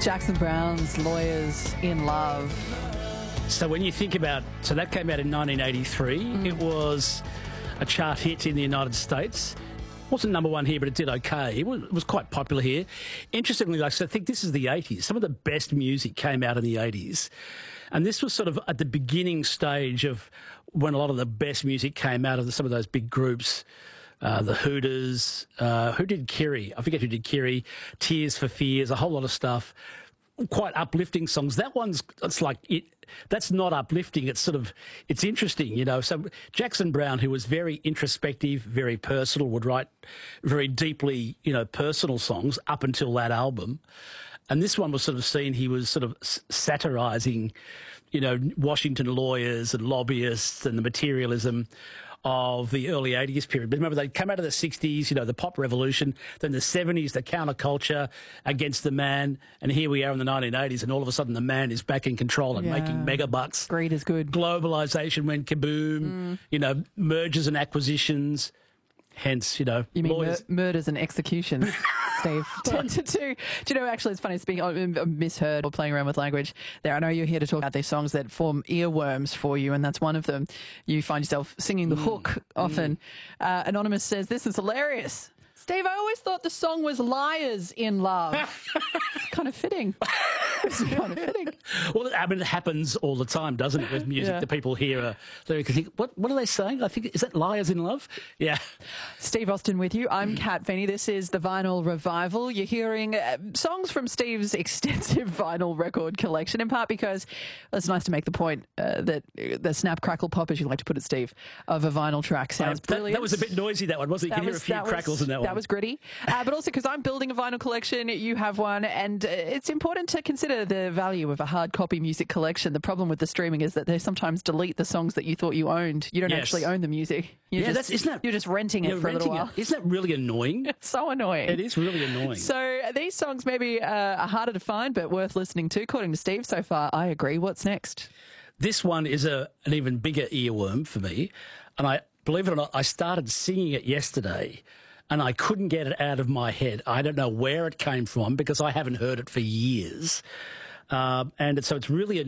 Jackson Browne's Lawyers in Love. So when you think about... So that came out in 1983. It was a chart hit in the United States. Wasn't number one here, but it did okay. It was quite popular here. Interestingly, like, so I think this is the 80s. Some of the best music came out in the 80s. And this was sort of at the beginning stage of when a lot of the best music came out of some of those big groups. The Hooters, who did Kiri? I forget who did Kiri. Tears for Fears, a whole lot of stuff. Quite uplifting songs. That one's, it's like, that's not uplifting. It's sort of, it's interesting, you know. So Jackson Browne, who was very introspective, very personal, would write very deeply, you know, personal songs up until that album. And this one was sort of seen, he was sort of satirising, you know, Washington lawyers and lobbyists and the materialism of the early 80s period. But remember, they come out of the 60s, you know, the pop revolution, then the 70s, the counterculture against the man, and here we are in the 1980s, and all of a sudden the man is back in control and making mega bucks. Greed is good. Globalisation went kaboom, you know, mergers and acquisitions, hence, you know... You mean murders and executions, Steve. 10 to 2. Do you know, actually, it's funny, speaking of misheard or playing around with language there, I know you're here to talk about these songs that form earworms for you, and that's one of them. You find yourself singing the hook often. Anonymous says, this is hilarious. Steve, I always thought the song was Liars in Love. Kind of fitting. It's kind of fitting. Well, I mean, it happens all the time, doesn't it, with music that people hear lyrics and think, what are they saying? I think, is that Liars in Love? Yeah. Steve Austin with you. I'm Kat Feeney. This is the Vinyl Revival. You're hearing songs from Steve's extensive vinyl record collection, in part because it's nice to make the point that the snap, crackle, pop, as you like to put it, Steve, of a vinyl track sounds brilliant. That was a bit noisy, that one, wasn't it? You could hear a few crackles in that one. That was gritty. But also because I'm building a vinyl collection, you have one, and it's important to consider the value of a hard copy music collection. The problem with the streaming is that they sometimes delete the songs that you thought you owned. You don't actually own the music. You're just renting it for a little while. Isn't that really annoying? It's so annoying. It is really annoying. So these songs maybe are harder to find, but worth listening to. According to Steve, so far, I agree. What's next? This one is an even bigger earworm for me. And I believe it or not, I started singing it yesterday and I couldn't get it out of my head. I don't know where it came from because I haven't heard it for years. So it's really